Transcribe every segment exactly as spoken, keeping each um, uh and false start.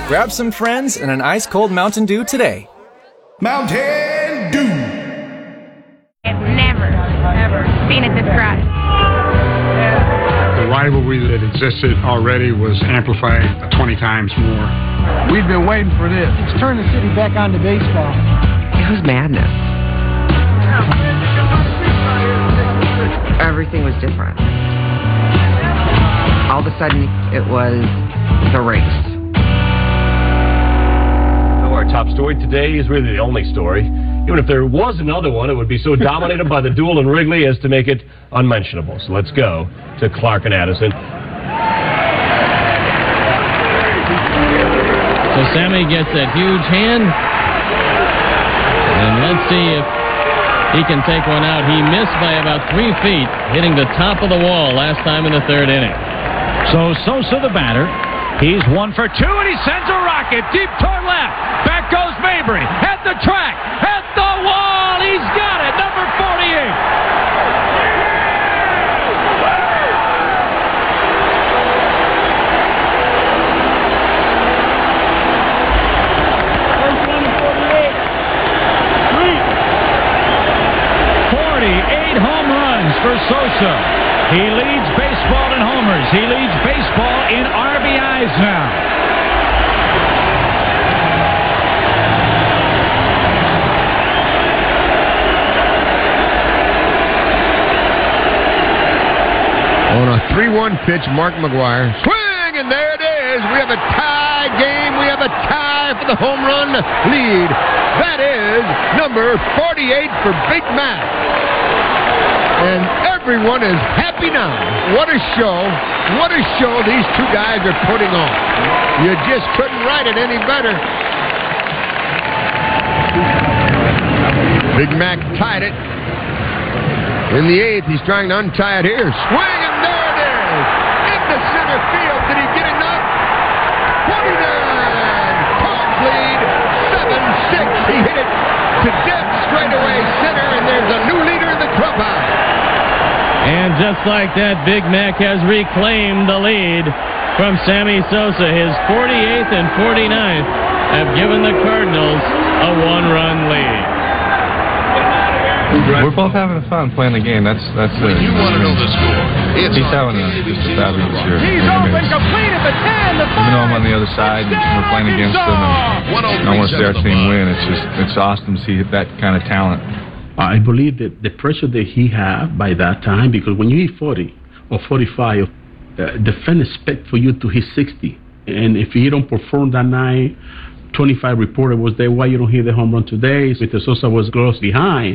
Grab some friends and an ice-cold Mountain Dew today. Mountain Dew. I've never, ever seen it this dry. The rivalry that existed already was amplified twenty times more. We've been waiting for this. It's turned the city back on to baseball. It was madness. Everything was different. All of a sudden, it was the race. Our top story today is really the only story. Even if there was another one, it would be so dominated by the duel in Wrigley as to make it unmentionable. So let's go to Clark and Addison. So Sammy gets that huge hand. And let's see if he can take one out. He missed by about three feet, hitting the top of the wall last time in the third inning. So Sosa the batter. He's one for two, and he sends a rocket deep toward left. Back goes Mabry. At the track. At the wall. He's got it. Number forty-eight. forty-eight home runs for Sosa. He leads baseball in homers. He leads baseball in R B Is now. On a three one pitch, Mark McGwire. Swing, and there it is. We have a tie game. We have a tie for the home run lead. That is number forty-eight for Big Mac. And everyone is happy now. What a show. What a show these two guys are putting on. You just couldn't write it any better. Big Mac tied it. In the eighth, he's trying to untie it here. Swing, and there it is. Into center field. Did he get enough? forty-nine. Cubs lead. seven six. He hit it to dead straightaway center, and there's a new leader in the clubhouse. And just like that, Big Mac has reclaimed the lead from Sammy Sosa. His forty-eighth and forty-ninth have given the Cardinals a one-run lead. We're both having fun playing the game. That's that's it. You want to know the score? It's He's having a, just a fabulous year. He's open, complete at the ten, the five. Even though I'm on the other side and we're playing against them, and I want to see our team win. It's just it's awesome to see that kind of talent. I believe that the pressure that he had by that time, because when you hit forty or forty-five, uh, the fans expect for you to hit sixty. And if you don't perform that night, twenty-five reporter was there, why you don't hit the home run today? Because Sosa was close behind.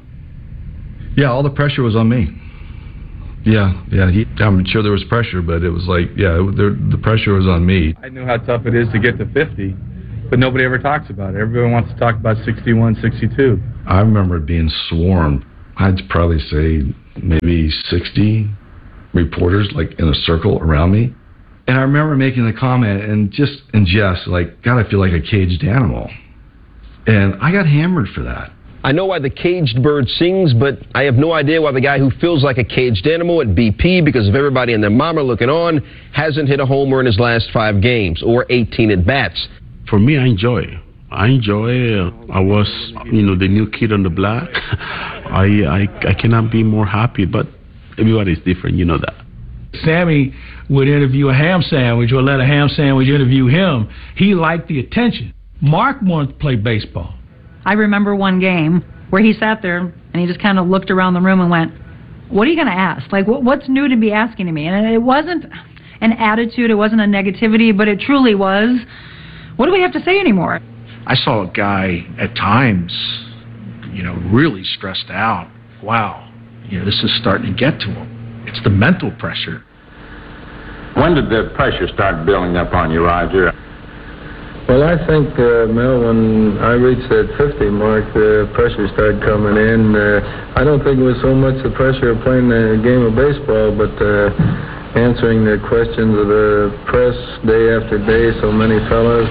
Yeah, all the pressure was on me. Yeah, yeah. He, I'm sure there was pressure, but it was like, yeah, there, the pressure was on me. I knew how tough it is to get to fifty, but nobody ever talks about it. Everybody wants to talk about sixty-one, sixty-two. I remember it being swarmed. I'd probably say maybe sixty reporters, like in a circle around me. And I remember making the comment and just in jest, like, God, I feel like a caged animal. And I got hammered for that. I know why the caged bird sings, but I have no idea why the guy who feels like a caged animal at B P, because of everybody and their mama looking on, hasn't hit a homer in his last five games or eighteen at-bats. For me, I enjoy it. I enjoy it. I was, you know, the new kid on the block. I, I, I cannot be more happy, but everybody's different, you know that. Sammy would interview a ham sandwich or let a ham sandwich interview him. He liked the attention. Mark wanted to play baseball. I remember one game where he sat there and he just kind of looked around the room and went, what are you going to ask? Like, what, what's new to be asking to me? And it wasn't an attitude, it wasn't a negativity, but it truly was, what do we have to say anymore? I saw a guy at times, you know, really stressed out. Wow, you know, this is starting to get to him. It's the mental pressure. When did the pressure start building up on you, Roger? Well, I think, uh, Mel, when I reached that fifty mark, the pressure started coming in. Uh, I don't think it was so much the pressure of playing the game of baseball, but uh, answering the questions of the press day after day, so many fellas.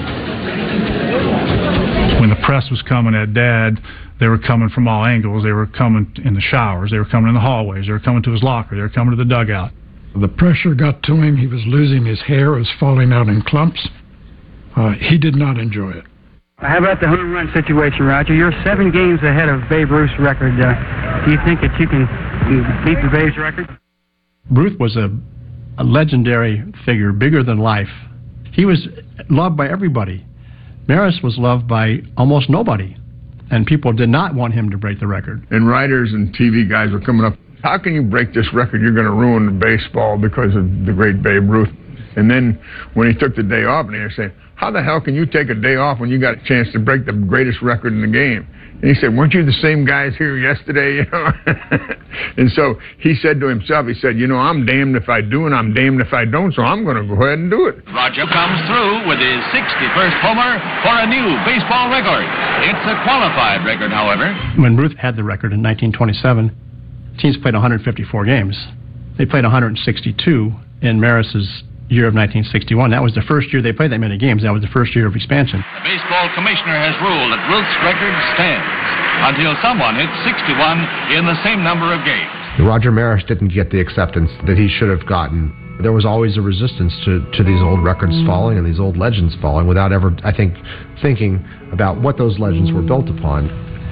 When the press was coming at Dad, they were coming from all angles. They were coming in the showers. They were coming in the hallways. They were coming to his locker. They were coming to the dugout. The pressure got to him. He was losing his hair. It was falling out in clumps. Uh, he did not enjoy it. How about the home run situation, Roger? You're seven games ahead of Babe Ruth's record. Uh, do you think that you can beat the Babe's record? Ruth was a, a legendary figure, bigger than life. He was loved by everybody. Maris was loved by almost nobody, and people did not want him to break the record. And writers and T V guys were coming up, how can you break this record? You're going to ruin baseball because of the great Babe Ruth. And then when he took the day off, and they were saying, how the hell can you take a day off when you got a chance to break the greatest record in the game? And he said, weren't you the same guys here yesterday? You know? And so he said to himself, he said, you know, I'm damned if I do and I'm damned if I don't, so I'm going to go ahead and do it. Roger comes through with his sixty-first homer for a new baseball record. It's a qualified record, however. When Ruth had the record in nineteen twenty-seven, teams played one hundred fifty-four games. They played one hundred sixty-two in Maris's year of nineteen sixty-one. That was the first year they played that many games. That was the first year of expansion. The baseball commissioner has ruled that Ruth's record stands until someone hits sixty-one in the same number of games. Roger Maris didn't get the acceptance that he should have gotten. There was always a resistance to, to these old records falling and these old legends falling without ever, I think, thinking about what those legends were built upon.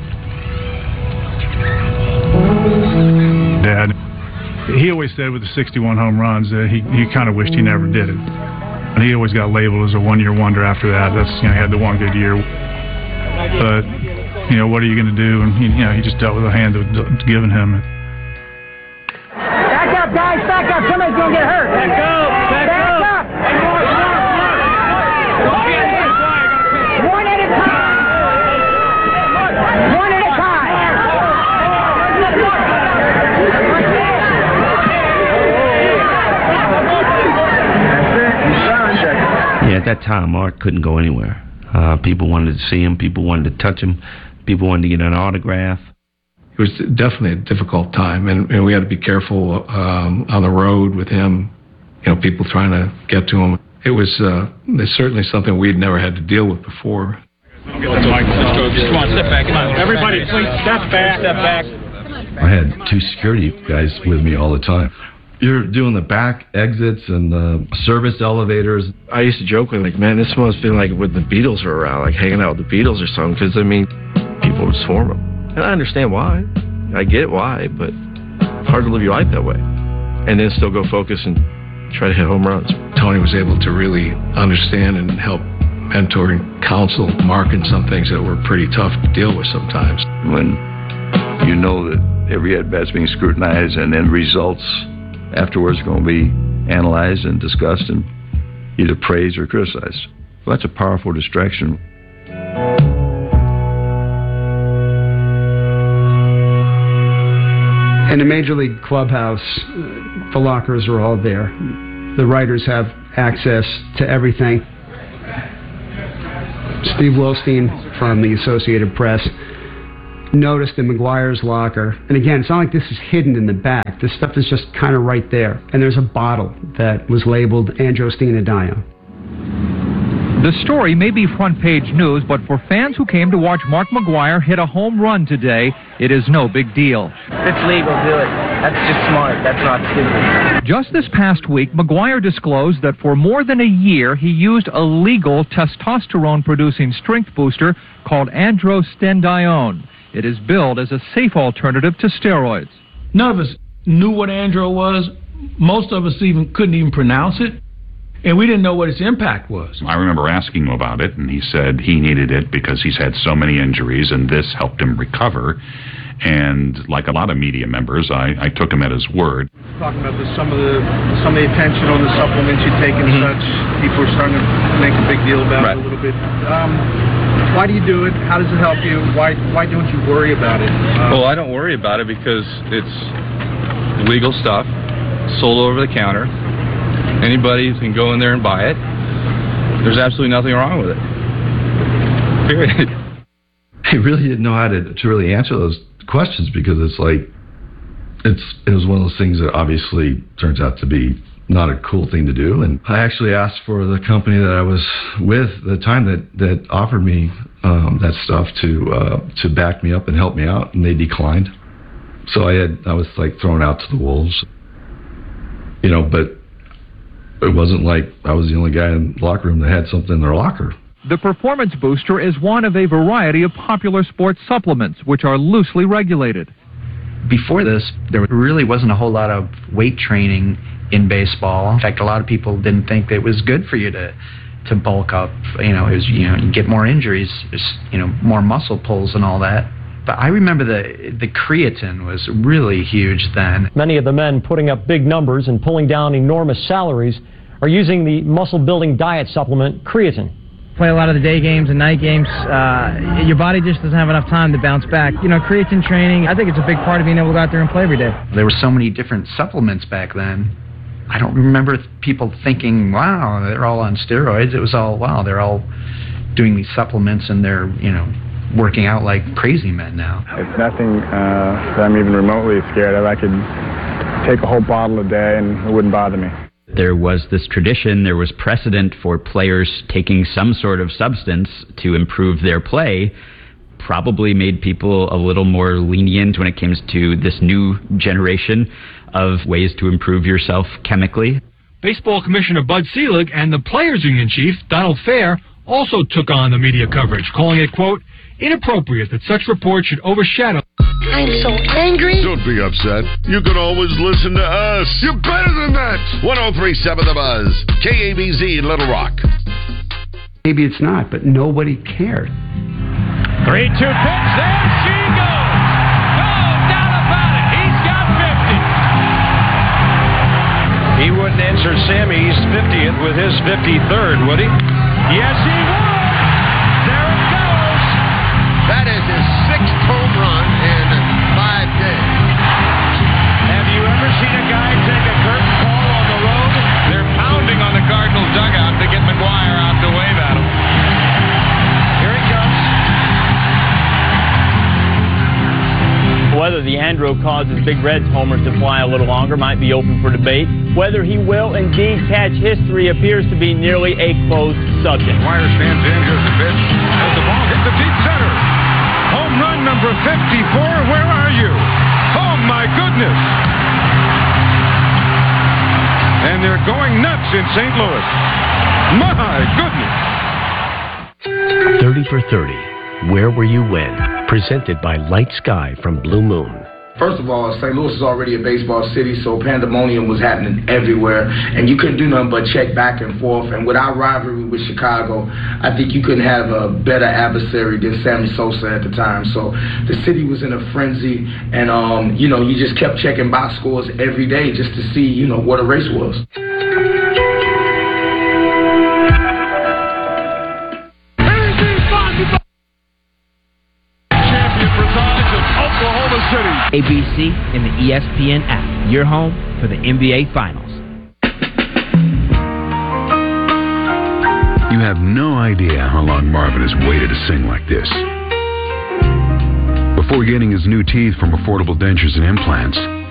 Dad, he always said with the sixty-one home runs that he, he kind of wished he never did it. And he always got labeled as a one-year wonder after that. That's, you know, he had the one good year. But, you know, what are you going to do? And, he, you know, he just dealt with the hand that was given him. Back up, guys, back up. Somebody's going to get hurt. Back up, back, back up. up. One at a time. One at a time. Yeah, at that time, Mark couldn't go anywhere. Uh, people wanted to see him. People wanted to touch him. People wanted to get an autograph. It was definitely a difficult time, and, and we had to be careful um, on the road with him. You know, people trying to get to him. It was uh, it's certainly something we'd never had to deal with before. Let's go. Just come on, step back. Come on. Everybody, please step back. Step back. I had two security guys with me all the time. You're doing the back exits and the service elevators. I used to joke with like, man, this must be like when the Beatles were around, like hanging out with the Beatles or something, because, I mean, people would swarm them. And I understand why. I get why, but it's hard to live your life that way. And then still go focus and try to hit home runs. Tony was able to really understand and help mentor and counsel Mark in some things that were pretty tough to deal with sometimes. When you know that every at-bat's being scrutinized and then results afterwards are going to be analyzed and discussed and either praised or criticized. Well, that's a powerful distraction. In the Major League clubhouse, the lockers are all there. The writers have access to everything. Steve Wilstein from the Associated Press noticed in McGwire's locker, and again, it's not like this is hidden in the back. This stuff is just kind of right there. And there's a bottle that was labeled Androstina Dio. The story may be front-page news, but for fans who came to watch Mark McGwire hit a home run today, it is no big deal. It's legal, do it. That's just smart. That's not stupid. Just this past week, McGwire disclosed that for more than a year, he used a legal testosterone-producing strength booster called androstenedione. It is billed as a safe alternative to steroids. None of us knew what andro was. Most of us even couldn't even pronounce it. And we didn't know what its impact was. I remember asking him about it, and he said he needed it because he's had so many injuries, and this helped him recover. And like a lot of media members, I, I took him at his word. Talking about the, some of the some of the attention on the supplements you take and mm-hmm. such, people are starting to make a big deal about right. it a little bit. Um, why do you do it? How does it help you? Why why don't you worry about it? Um, well, I don't worry about it because it's legal stuff, sold over the counter. Anybody can go in there and buy it. There's absolutely nothing wrong with it. Period. I really didn't know how to, to really answer those questions because it's like, it's it was one of those things that obviously turns out to be not a cool thing to do. And I actually asked for the company that I was with at the time that, that offered me um, that stuff to uh, to back me up and help me out, and they declined. So I had I was like thrown out to the wolves. You know, but It wasn't like I was the only guy in the locker room that had something in their locker. The Performance Booster is one of a variety of popular sports supplements, which are loosely regulated. Before this, there really wasn't a whole lot of weight training in baseball. In fact, a lot of people didn't think that it was good for you to to bulk up. You know, it was, you know, you get more injuries, there's, you know, more muscle pulls and all that. But I remember the the creatine was really huge then. Many of the men putting up big numbers and pulling down enormous salaries are using the muscle-building diet supplement creatine. Play a lot of the day games and night games. Uh, your body just doesn't have enough time to bounce back. You know, creatine training, I think it's a big part of being able to go out there and play every day. There were so many different supplements back then. I don't remember people thinking, wow, they're all on steroids. It was all, wow, they're all doing these supplements and they're, you know, working out like crazy men now. It's nothing uh, that I'm even remotely scared of. I could take a whole bottle a day and it wouldn't bother me. There was this tradition, there was precedent for players taking some sort of substance to improve their play, probably made people a little more lenient when it comes to this new generation of ways to improve yourself chemically. Baseball Commissioner Bud Selig and the Players Union Chief, Donald Fair, also took on the media coverage, calling it, quote, inappropriate that such reports should overshadow. I'm so angry. Don't be upset. You can always listen to us. You're better than that. one oh three point seven The Buzz. K A B Z, Little Rock. Maybe it's not, but nobody cared. three two pitch. There she goes. No doubt about it. He's got fifty. He wouldn't enter Sammy's fiftieth with his fifty-third, would he? Yes, he would. There it goes. That is his sixth home run in five days. Have you ever seen a guy take a curtain call on the road? They're pounding on the Cardinals dugout to get McGuire out to wave at him. Here he comes. Whether the Andro causes Big Red's homers to fly a little longer might be open for debate. Whether he will indeed catch history appears to be nearly a closed subject. Wire stands in, here's the pitch. As the ball hit the deep center. Home run number fifty-four, where are you? Oh my goodness! And they're going nuts in Saint Louis. My goodness! thirty for thirty. Where were you when? Presented by Light Sky from Blue Moon. First of all, Saint Louis is already a baseball city, so pandemonium was happening everywhere, and you couldn't do nothing but check back and forth. And with our rivalry with Chicago, I think you couldn't have a better adversary than Sammy Sosa at the time. So the city was in a frenzy, and um, you know, you just kept checking box scores every day just to see, you know, what a race was. A B C and the E S P N app, your home for the N B A Finals. You have no idea how long Marvin has waited to sing like this. Before getting his new teeth from Affordable Dentures and Implants,